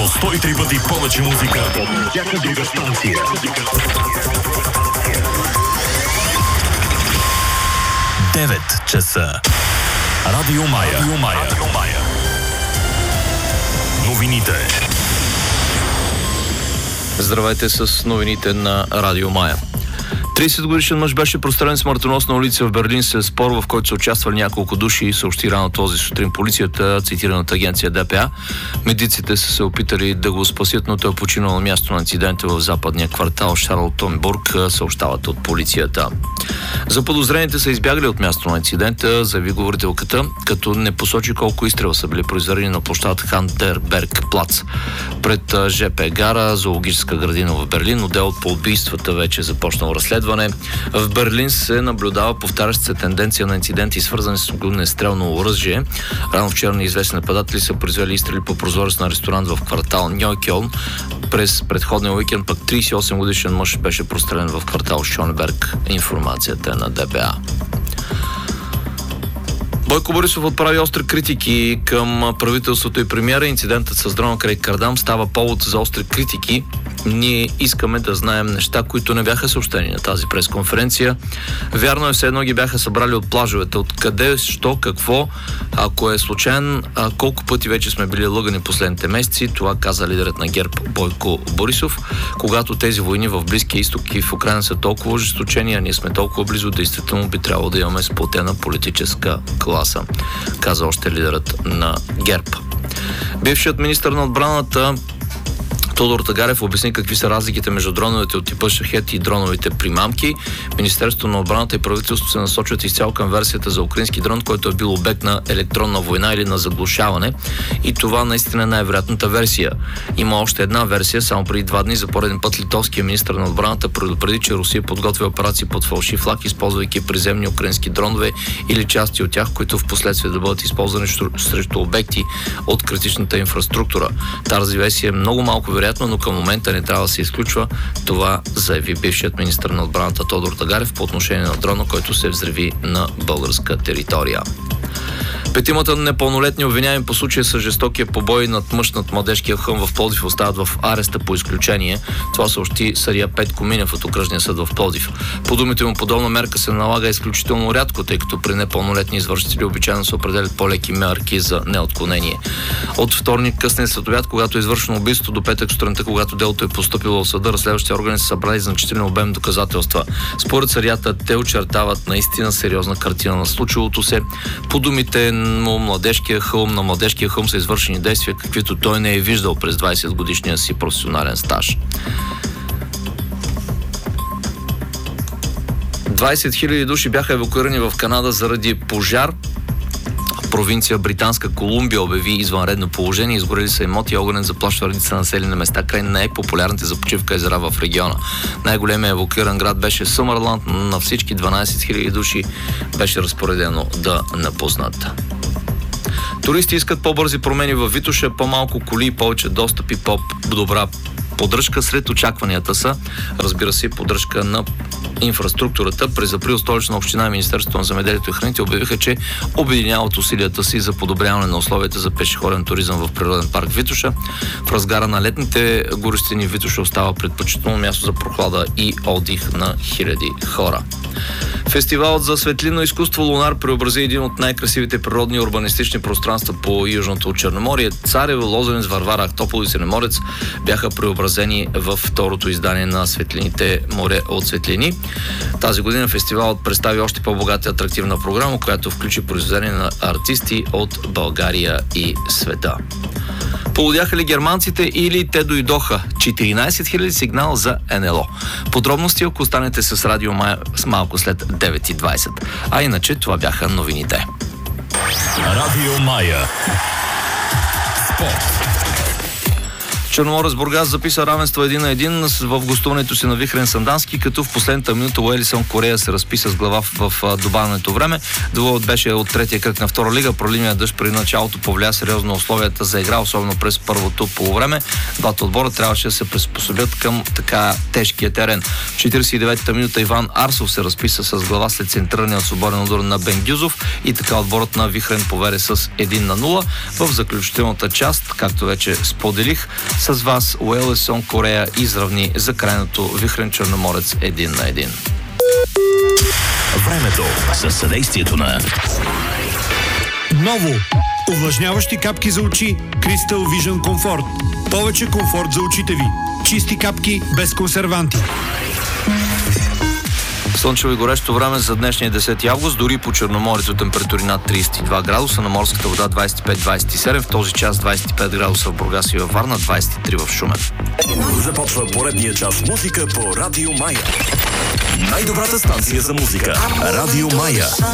103 пъти повече музика от всяка друга станция. 9 часа. Радио Мая. Новините. Здравейте с новините на Радио Мая. 30-годишен мъж беше прострелян смъртоносна улица в Берлин след спор, в който са участвали няколко души, съобщи рано този сутрин полицията, цитираната агенция ДПА. Медиците са се опитали да го спасят, но той е починал на място на инцидента в западния квартал Шарлотонбург, съобщават от полицията. Заподозрените са избягали от място на инцидента, заяви говорителката, като не посочи колко изстрела са били произведени на площад Хандерберг плац. Пред ЖП гара, зоологическа градина в Берлин, отделът по убийствата вече е започнал разследване. В Берлин се наблюдава повтаряща се тенденция на инциденти, свързани с огнестрелно оръжие. Рано вчера неизвестни нападатели са произвели изстрели по прозорец на ресторант в квартал Ньойкьолн. През предходния уикенд пък 38 годишен мъж беше прострелян в квартал Шонберг. Информацията е на ДБА. Бойко Борисов отправи остри критики към правителството и премиера. Инцидентът с дрона край Кардам става повод за остри критики. Ние искаме да знаем неща, които не бяха съобщени на тази пресконференция. Вярно е, все едно ги бяха събрали от плажовете. Откъде, що, какво, ако е случайен, колко пъти вече сме били лъгани последните месеци. Това каза лидерът на ГЕРБ Бойко Борисов. Когато тези войни в Близкия изток и в Украйна са толкова ожесточени, а ние сме толкова близо, действително би трябвало да имаме сплотена политическа класа, каза още лидерът на ГЕРБ. Бившият министър на отбраната Тодор Тагарев обясни какви са разликите между дроновете от типа Шахет и дроновите примамки. Министерството на отбраната и правителството се насочват изцяло към версията за украински дрон, който е бил обект на електронна война или на заглушаване. И това наистина е най-вероятната версия. Има още една версия. Само преди 2 дни за пореден път литовският министър на отбраната предупреди, че Русия подготвя операции под фалшив флаг, използвайки приземни украински дронове или части от тях, които в последствие да бъдат използвани срещу обекти от критичната инфраструктура. Тази версия е много малко вероятна, но към момента не трябва да се изключва. Това заяви бившият министър на отбраната Тодор Тагарев по отношение на дрона, който се взриви на българска територия. 5 непълнолетни обвиняеми по случая с жестокия побой над мъж над младежкия хълм в Пловдив остават в ареста по изключение. Това съобщи съдия Петко Минев от окръжния съд в Пловдив. По думите му, подобна мерка се налага изключително рядко, тъй като при непълнолетни извършители обичайно се определят по-леки мерки за неотклонение. От вторник късния следобед, когато е извършено убийство, до петък сутринта, когато делото е постъпило в съда, разследващите органи са събрали значителен обем доказателства. Според съдията те очертават наистина сериозна картина на случилото се. По думите на младежкия хълм са извършени действия, каквито той не е виждал през 20 годишния си професионален стаж. 20 000 души бяха евакуирани в Канада заради пожар. Провинция Британска Колумбия обяви извънредно положение. Изгорели са имоти и огънен заплашва редица населени места край най-популярните за почивка езера в региона. Най-големият евакуиран град беше Съмърланд. На всички 12 000 души беше разпоредено да напуснат. Туристи искат по-бързи промени във Витоша, по-малко коли, повече достъп и по-добра поддръжка. Сред очакванията са, разбира се, поддръжка на инфраструктурата. През април Столична община и Министерството на земеделието и храните обявиха, че обединяват усилията си за подобряване на условията за пешеходен туризъм в природен парк Витоша. В разгара на летните горещини Витоша остава предпочитано място за прохлада и отдих на хиляди хора. Фестивалът за светлинно изкуство Лунар преобрази един от най-красивите природни урбанистични пространства по Южното Черноморие. Царево, Лозенец, Варвара, Ахтопол и Средноморец бяха преобразени във второто издание на Светлините море от светлини. Тази година фестивалът представи още по-богата и атрактивна програма, която включи произведения на артисти от България и света. Полудяха ли германците или те дойдоха? 14 000 сигнал за НЛО. Подробности, ако останете с Радио Мая с малко след 9:20. А иначе това бяха новините. Радио Мая. Спорт. Черноморец Бургас записа равенство 1-1 в гостуването си на Вихрен Сандански, като в последната минута Уелисон Корея се разписа с глава в добавеното време. Двоят беше от третия кръг на втора лига. Проливния дъжд преди началото повлия сериозно условията за игра, особено през първото полувреме. Двата отбора трябваше да се приспособят към така тежкия терен. В 49-та минута Иван Арсов се разписа с глава след центрирания от свободен удар на Бенгюзов и така отборът на Вихрен поведе с 1-0. В заключителната част, както вече споделих с вас, Уелисон Корея изравни за крайното Вихрен Черноморец 1-1. Времето със съдействието на Ново! Увлажняващи капки за очи Crystal Vision Comfort. Повече комфорт за очите ви. Чисти капки без консерванти. Слънчево и горещо време за днешния 10 август, дори по Черноморието температури над 32 градуса, на морската вода 25-27, в този час 25 градуса в Бургас и във Варна, 23 в Шумен. Започва поредния час музика по Радио Мая. Най-добрата станция за музика. Радио Мая.